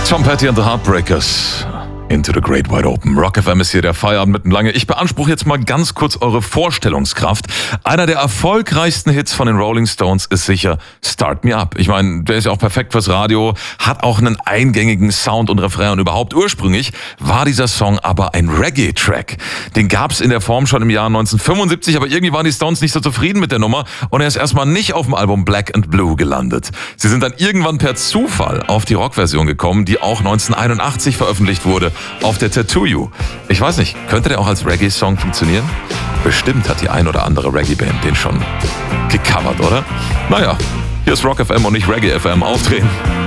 Tom Petty and the Heartbreakers. Into the Great Wide Open. Rock FM ist hier der Feierabend mitten lange. Ich beanspruche jetzt mal ganz kurz eure Vorstellungskraft. Einer der erfolgreichsten Hits von den Rolling Stones ist sicher Start Me Up. Ich meine, der ist ja auch perfekt fürs Radio, hat auch einen eingängigen Sound und Refrain und überhaupt. Ursprünglich war dieser Song aber ein Reggae-Track. Den gab's in der Form schon im Jahr 1975, aber irgendwie waren die Stones nicht so zufrieden mit der Nummer und er ist erstmal nicht auf dem Album Black and Blue gelandet. Sie sind dann irgendwann per Zufall auf die Rockversion gekommen, die auch 1981 veröffentlicht wurde. Auf der Tattoo You. Ich weiß nicht, könnte der auch als Reggae-Song funktionieren? Bestimmt hat die ein oder andere Reggae-Band den schon gecovert, oder? Naja, hier ist Rock FM und nicht Reggae FM. Aufdrehen.